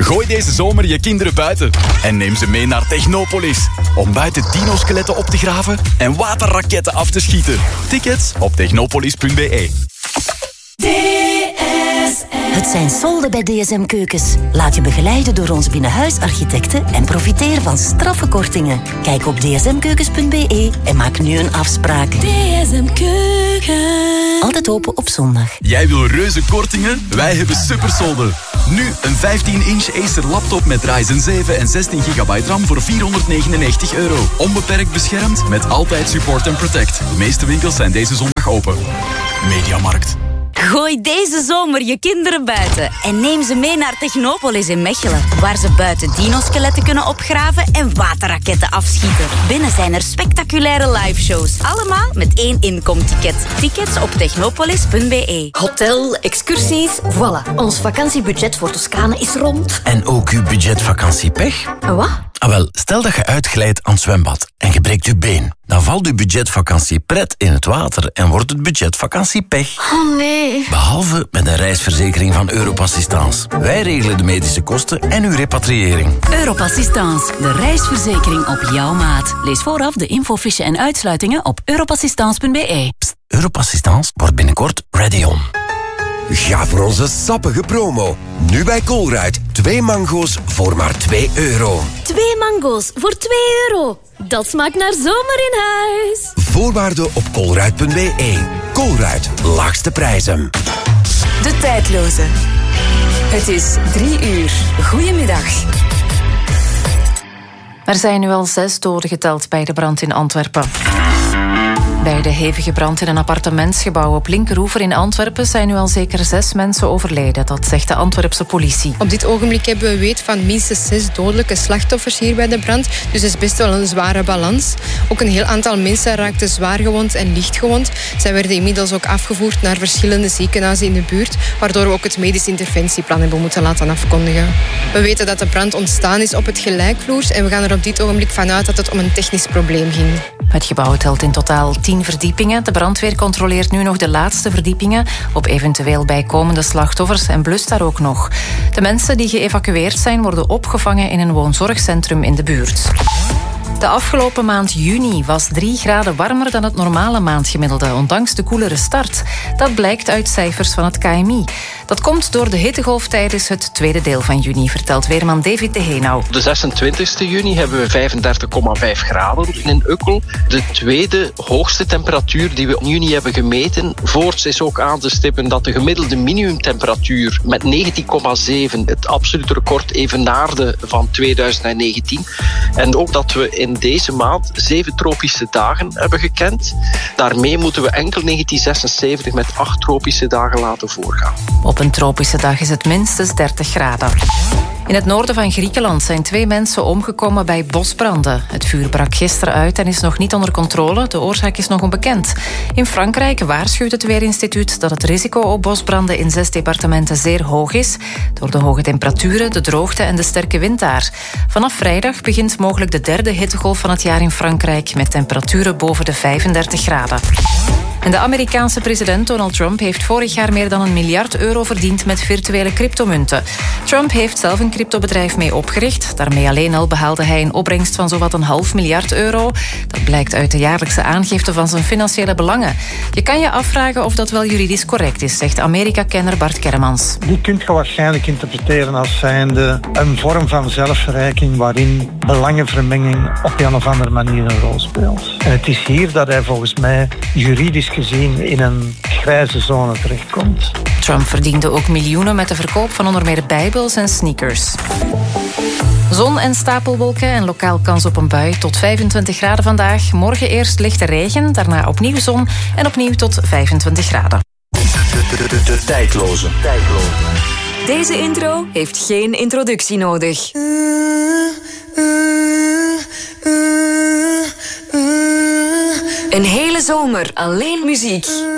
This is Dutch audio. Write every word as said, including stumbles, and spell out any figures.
Gooi deze zomer je kinderen buiten en neem ze mee naar Technopolis. Om buiten dino-skeletten op te graven en waterraketten af te schieten. Tickets op technopolis punt b e. D S M. Het zijn solden bij D S M Keukens. Laat je begeleiden door ons binnenhuisarchitecten en profiteer van straffe kortingen. Kijk op d s m keukens punt b e en maak nu een afspraak. D S M Keukens. Altijd open op zondag. Jij wil reuze kortingen? Wij hebben supersolden. Nu een vijftien inch Acer laptop met Ryzen zeven en zestien gigabyte RAM voor vierhonderdnegenennegentig euro. Onbeperkt beschermd met altijd support en protect. De meeste winkels zijn deze zondag open. Mediamarkt. Gooi deze zomer je kinderen buiten en neem ze mee naar Technopolis in Mechelen, waar ze buiten dino-skeletten kunnen opgraven en waterraketten afschieten. Binnen zijn er spectaculaire liveshows, allemaal met één inkomticket. Tickets op technopolis punt b e. Hotel, excursies, voilà. Ons vakantiebudget voor Toscane is rond. En ook uw budget vakantiepech? Wat? Ah, wel, stel dat je uitglijdt aan het zwembad en je breekt je been. Dan valt uw budget vakantiepret in het water en wordt het budget vakantiepech. Oh nee. Behalve met een reisverzekering van Europassistance. Wij regelen de medische kosten en uw repatriëring. Europassistance, de reisverzekering op jouw maat. Lees vooraf de infofiche en uitsluitingen op europassistance punt b e. Pst, Europassistance wordt binnenkort ready on. Ga voor onze sappige promo. Nu bij Colruyt. Twee mango's voor maar twee euro. Twee mango's voor twee euro. Dat smaakt naar zomer in huis. Voorwaarden op colruyt punt b e. Colruyt, laagste prijzen. De tijdloze. Het is drie uur. Goedemiddag. Er zijn nu al zes doden geteld bij de brand in Antwerpen. Bij de hevige brand in een appartementsgebouw op Linkeroever in Antwerpen zijn nu al zeker zes mensen overleden. Dat zegt de Antwerpse politie. Op dit ogenblik hebben we weet van minstens zes dodelijke slachtoffers hier bij de brand. Dus het is best wel een zware balans. Ook een heel aantal mensen raakten zwaar gewond en licht gewond. Zij werden inmiddels ook afgevoerd naar verschillende ziekenhuizen in de buurt, waardoor we ook het medisch interventieplan hebben moeten laten afkondigen. We weten dat de brand ontstaan is op het gelijkvloers en we gaan er op dit ogenblik vanuit dat het om een technisch probleem ging. Het gebouw telt in totaal tien verdiepingen. De brandweer controleert nu nog de laatste verdiepingen op eventueel bijkomende slachtoffers en blust daar ook nog. De mensen die geëvacueerd zijn worden opgevangen in een woonzorgcentrum in de buurt. De afgelopen maand juni was drie graden warmer dan het normale maandgemiddelde, ondanks de koelere start. Dat blijkt uit cijfers van het K M I. Dat komt door de hittegolf tijdens het tweede deel van juni, vertelt weerman David de Heenau. Op de zesentwintigste juni hebben we vijfendertig komma vijf graden in Ukkel. De tweede hoogste temperatuur die we in juni hebben gemeten. Voorts is ook aan te stippen dat de gemiddelde minimumtemperatuur met negentien komma zeven het absolute record evenaarde van tweeduizend negentien. En ook dat we in deze maand zeven tropische dagen hebben gekend. Daarmee moeten we enkel negentien zesenzeventig met acht tropische dagen laten voorgaan. Op een tropische dag is het minstens dertig graden. In het noorden van Griekenland zijn twee mensen omgekomen bij bosbranden. Het vuur brak gisteren uit en is nog niet onder controle. De oorzaak is nog onbekend. In Frankrijk waarschuwt het Weerinstituut dat het risico op bosbranden in zes departementen zeer hoog is, door de hoge temperaturen, de droogte en de sterke wind daar. Vanaf vrijdag begint mogelijk de derde hittegolf van het jaar in Frankrijk met temperaturen boven de vijfendertig graden. En de Amerikaanse president Donald Trump heeft vorig jaar meer dan een miljard euro verdiend met virtuele cryptomunten. Trump heeft zelf een cryptobedrijf mee opgericht. Daarmee alleen al behaalde hij een opbrengst van zowat een half miljard euro. Dat blijkt uit de jaarlijkse aangifte van zijn financiële belangen. Je kan je afvragen of dat wel juridisch correct is, zegt Amerika-kenner Bart Kermans. Die kun je waarschijnlijk interpreteren als zijnde een vorm van zelfverrijking waarin belangenvermenging op een of andere manier een rol speelt. En het is hier dat hij volgens mij juridisch gezien in een grijze zone terechtkomt. Trump verdiende ook miljoenen met de verkoop van onder meer bijbels en sneakers. Zon en stapelwolken en lokaal kans op een bui tot vijfentwintig graden vandaag. Morgen eerst lichte regen, daarna opnieuw zon en opnieuw tot vijfentwintig graden. De, de, de, de tijdloze. tijdloze. Deze intro heeft geen introductie nodig. Een hele zomer alleen muziek.